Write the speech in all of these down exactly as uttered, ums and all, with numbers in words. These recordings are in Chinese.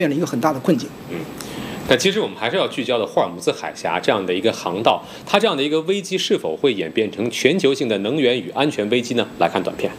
面临一个很大的困境。 嗯。但其实我们还是要聚焦的霍尔木兹海峡这样的一个航道，它这样的一个危机是否会演变成全球性的能源与安全危机呢？来看短片。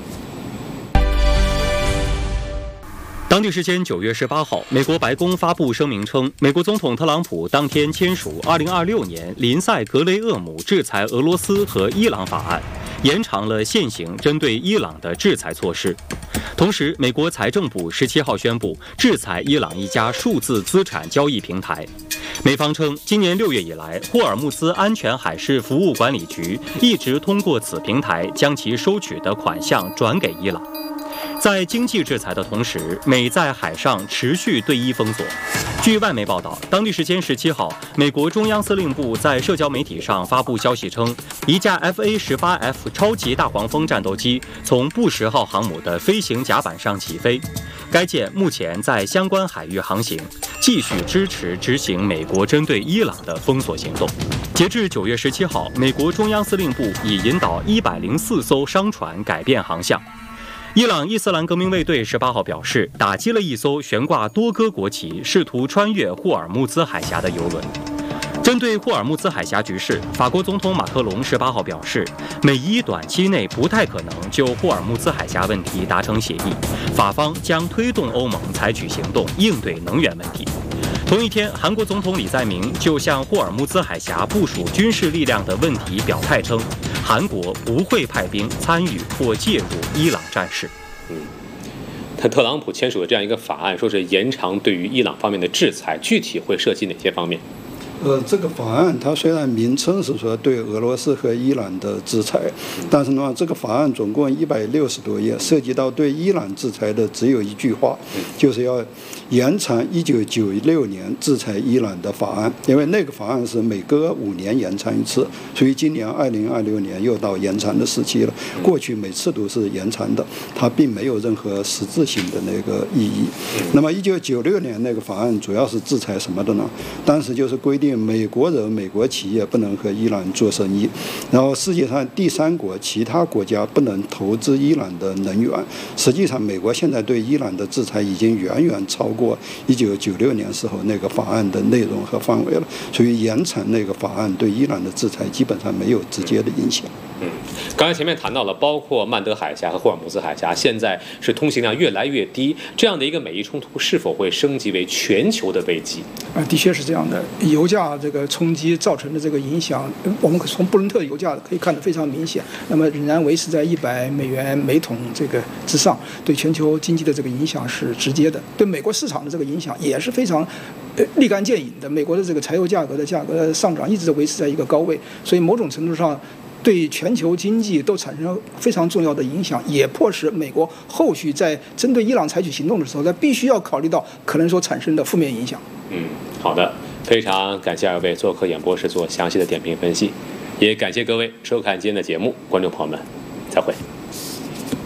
当地时间九月十八号，美国白宫发布声明称，美国总统特朗普当天签署二零二六年林赛格雷厄姆制裁俄罗斯和伊朗法案，延长了现行针对伊朗的制裁措施。同时，美国财政部十七号宣布制裁伊朗一家数字资产交易平台。美方称，今年六月以来，霍尔木兹安全海事服务管理局一直通过此平台将其收取的款项转给伊朗。在经济制裁的同时，美在海上持续对伊封锁。据外媒报道，当地时间十七号，美国中央司令部在社交媒体上发布消息称，一架 F A 十八 F 超级大黄蜂战斗机从布什号航母的飞行甲板上起飞。该舰目前在相关海域航行，继续支持执行美国针对伊朗的封锁行动。截至九月十七号，美国中央司令部已引导一百零四艘商船改变航向。伊朗伊斯兰革命卫队十八号表示，打击了一艘悬挂多哥国旗、试图穿越霍尔木兹海峡的油轮。针对霍尔木兹海峡局势，法国总统马克龙十八号表示，美伊短期内不太可能就霍尔木兹海峡问题达成协议，法方将推动欧盟采取行动应对能源问题。同一天，韩国总统李在明就向霍尔木兹海峡部署军事力量的问题表态称，韩国不会派兵参与或介入伊朗战事。 嗯，但特朗普签署的这样一个法案，说是延长对于伊朗方面的制裁，具体会涉及哪些方面？ 呃，这个法案它虽然名称是说对俄罗斯和伊朗的制裁，但是呢，这个法案总共一百六十多页，涉及到对伊朗制裁的只有一句话，就是要延长一九九六年制裁伊朗的法案，因为那个法案是每隔五年延长一次，所以今年二零二六年又到延长的时期了。过去每次都是延长的，它并没有任何实质性的那个意义。那么一九九六年那个法案主要是制裁什么的呢？当时就是规定美国人、美国企业不能和伊朗做生意，然后世界上第三国其他国家不能投资伊朗的能源。实际上，美国现在对伊朗的制裁已经远远超过一九九六年时候那个法案的内容和范围了，所以延长那个法案对伊朗的制裁基本上没有直接的影响。 嗯，刚才前面谈到了，包括曼德海峡和霍尔木兹海峡，现在是通行量越来越低，这样的一个美伊冲突是否会升级为全球的危机？ 啊，的确是这样的。油价这个冲击造成的这个影响，我们从布伦特油价可以看得非常明显。那么仍然维持在一百美元每桶这个之上，对全球经济的这个影响是直接的，对美国市场的这个影响也是非常呃立竿见影的。美国的这个柴油价格的价格上涨一直维持在一个高位，所以某种程度上对全球经济都产生了非常重要的影响，也迫使美国后续在针对伊朗采取行动的时候，它必须要考虑到可能所产生的负面影响。 嗯，好的，非常感谢二位做客演播室做详细的点评分析，也感谢各位收看今天的节目，观众朋友们，再会。